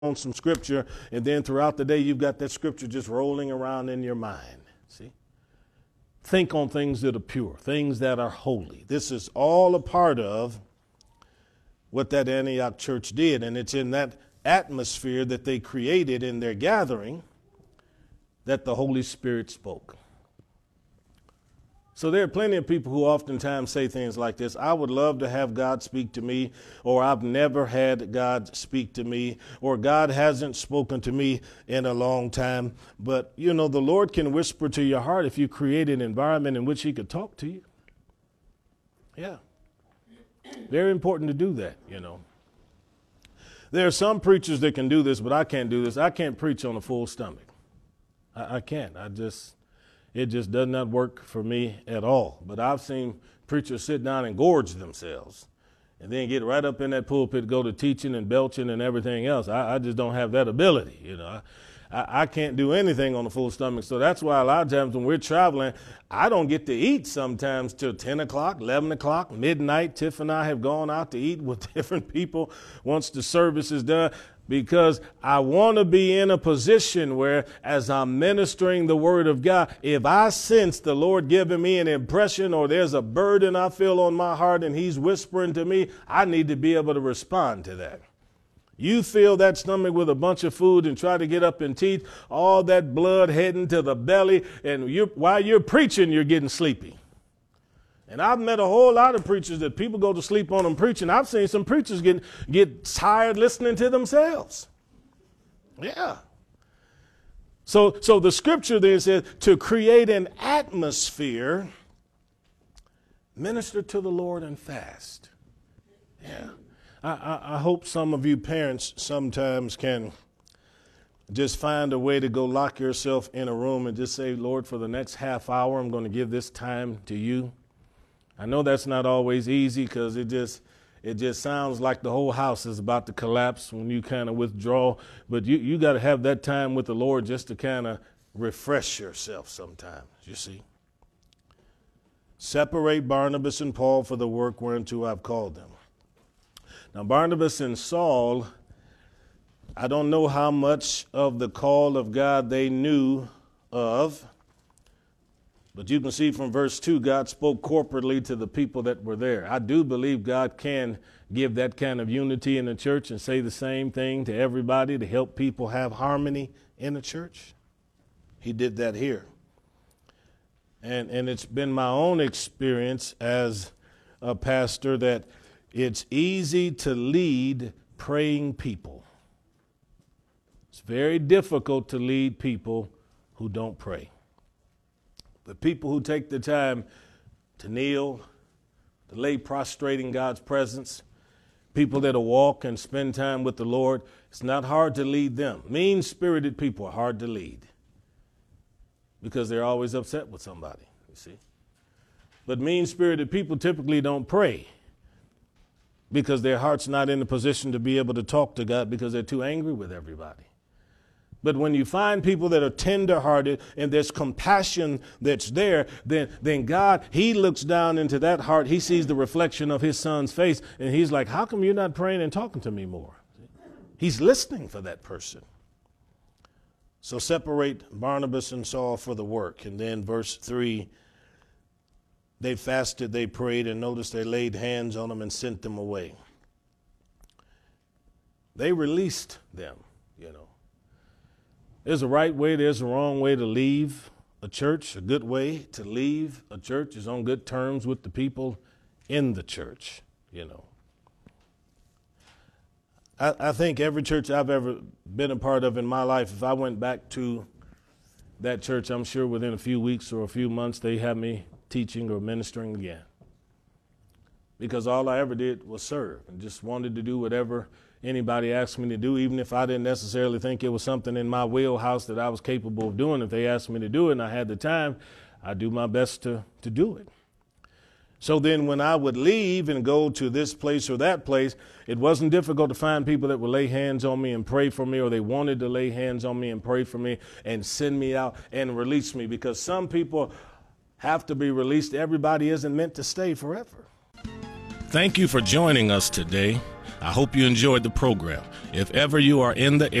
on some scripture, and then throughout the day, you've got that scripture just rolling around in your mind. See? Think on things that are pure, things that are holy. This is all a part of what that Antioch church did, and it's in that atmosphere that they created in their gathering that the Holy Spirit spoke. So there are plenty of people who oftentimes say things like this: I would love to have God speak to me, or I've never had God speak to me, or God hasn't spoken to me in a long time. But, you know, the Lord can whisper to your heart if you create an environment in which he could talk to you. Yeah. Very important to do that, you know. There are some preachers that can do this, but I can't do this. I can't preach on a full stomach. I can't. It just does not work for me at all. But I've seen preachers sit down and gorge themselves and then get right up in that pulpit, go to teaching and belching and everything else. I just don't have that ability, you know. I can't do anything on a full stomach. So that's why a lot of times when we're traveling, I don't get to eat sometimes till 10 o'clock, 11 o'clock, midnight. Tiff and I have gone out to eat with different people once the service is done, because I want to be in a position where, as I'm ministering the word of God, if I sense the Lord giving me an impression or there's a burden I feel on my heart and he's whispering to me, I need to be able to respond to that. You fill that stomach with a bunch of food and try to get up and teach, all that blood heading to the belly, and while you're preaching, you're getting sleepy. And I've met a whole lot of preachers that people go to sleep on them preaching. I've seen some preachers get tired listening to themselves. Yeah. So the scripture then says to create an atmosphere, minister to the Lord and fast. Yeah. I hope some of you parents sometimes can just find a way to go lock yourself in a room and just say, Lord, for the next half hour, I'm going to give this time to you. I know that's not always easy, because it just sounds like the whole house is about to collapse when you kind of withdraw. But you got to have that time with the Lord just to kind of refresh yourself sometimes, you see. Separate Barnabas and Paul for the work whereunto I've called them. Now, Barnabas and Saul, I don't know how much of the call of God they knew of, but you can see from verse 2, God spoke corporately to the people that were there. I do believe God can give that kind of unity in the church and say the same thing to everybody to help people have harmony in the church. He did that here. And it's been my own experience as a pastor that it's easy to lead praying people. It's very difficult to lead people who don't pray. But people who take the time to kneel, to lay prostrate in God's presence, people that will walk and spend time with the Lord, it's not hard to lead them. Mean-spirited people are hard to lead because they're always upset with somebody, you see. But mean-spirited people typically don't pray because their heart's not in a position to be able to talk to God because they're too angry with everybody. But when you find people that are tender-hearted and there's compassion that's there, then God, he looks down into that heart. He sees the reflection of his son's face, and he's like, how come you're not praying and talking to me more? He's listening for that person. So separate Barnabas and Saul for the work. And then verse 3, they fasted, they prayed, and notice they laid hands on them and sent them away. They released them, you know. There's a right way, there's a wrong way to leave a church. A good way to leave a church is on good terms with the people in the church, you know. I think every church I've ever been a part of in my life, if I went back to that church, I'm sure within a few weeks or a few months, they have me teaching or ministering again. Because all I ever did was serve and just wanted to do whatever anybody asked me to do, even if I didn't necessarily think it was something in my wheelhouse that I was capable of doing. If they asked me to do it and I had the time, I'd do my best to do it. So then when I would leave and go to this place or that place, it wasn't difficult to find people that would lay hands on me and pray for me, or they wanted to lay hands on me and pray for me and send me out and release me, because some people have to be released. Everybody isn't meant to stay forever. Thank you for joining us today. I hope you enjoyed the program. If ever you are in the